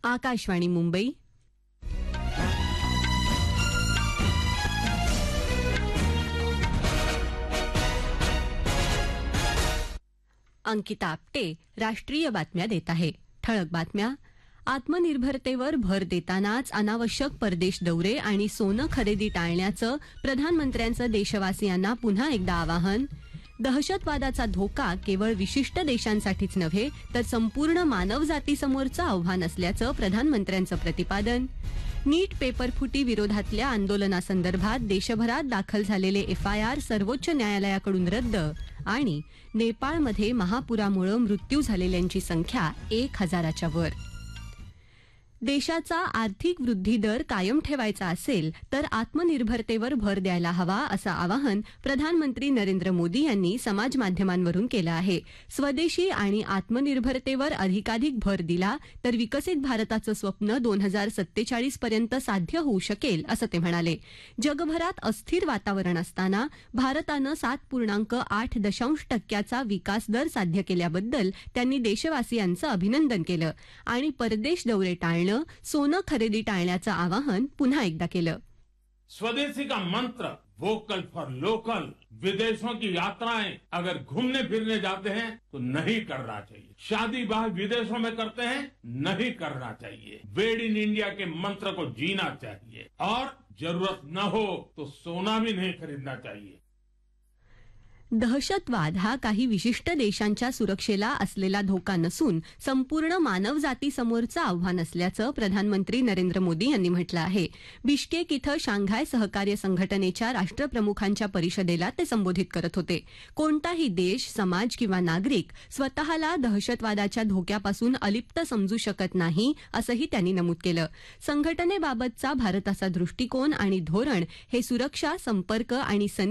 आकाशवाणी मुंबई. अंकिता आपटे राष्ट्रीय बातम्या देत आहे. ठळक बातम्या. आत्मनिर्भरतेवर भर देतानाच अनावश्यक परदेश दौरे आणि सोनं खरेदी टाळण्याचं प्रधानमंत्र्यांचं देशवासियांना पुन्हा एकदा आवाहन. दहशतवादाचा धोका केवळ विशिष्ट देशांसाठीच नव्हे तर संपूर्ण मानवजातीसमोरचं आव्हान असल्याचं प्रधानमंत्र्यांचं प्रतिपादन. नीट पेपरफुटी विरोधातल्या आंदोलनासंदर्भात देशभरात दाखल झालेले एफआयआर सर्वोच्च न्यायालयाकडून रद्द. आणि नेपाळमध्ये महापुरामुळे मृत्यू झालेल्यांची संख्या 1000च्या वर. देशाचा आर्थिक वृद्धी दर कायम ठेवायचा असेल तर आत्मनिर्भरतेवर भर द्यायला हवा असं आवाहन प्रधानमंत्री नरेंद्र मोदी यांनी समाज माध्यमांवरून केलं आहे. स्वदेशी आणि आत्मनिर्भरतेवर अधिकाधिक भर दिला तर विकसित भारताचं स्वप्न 2047 पर्यंत साध्य होऊ शकेल असं ते म्हणाले. जगभरात अस्थिर वातावरण असताना भारतानं 7.8% विकास दर साध्य केल्याबद्दल त्यांनी देशवासियांचं अभिनंदन केलं आणि परदेश दौरे टाळणं, सोनं खरेदी टाळण्याचं आवाहन पुन्हा एकदा केलं. स्वदेशी का मंत्र वोकल फॉर लोकल. विदेशों की यात्राएं अगर घूमने फिरने जाते हैं तो नहीं करना चाहिए. शादी ब्याह विदेशों में करते हैं, नहीं करना चाहिए. मेड इन इंडिया के मंत्र को जीना चाहिए और जरूरत न हो तो सोना भी नहीं खरीदना चाहिए. दहशतवाद हा काही विशिष्ट देशांच्या सुरक्षेला असलेला धोका नसून संपूर्ण मानवजातीसमोरचं आव्हान असल्याचं प्रधानमंत्री नरेंद्र मोदी यांनी म्हटलं आहे. बिश्केक इथं शांघाय सहकार्य संघटनेच्या राष्ट्रप्रमुखांच्या परिषदेला ते संबोधित करत होते. कोणताही देश, समाज किंवा नागरिक स्वतःला दहशतवादाच्या धोक्यापासून अलिप्त समजू शकत नाही असंही त्यांनी नमूद केलं. संघटनेबाबतचा भारताचा दृष्टिकोन आणि धोरण हे सुरक्षा, संपर्क आणि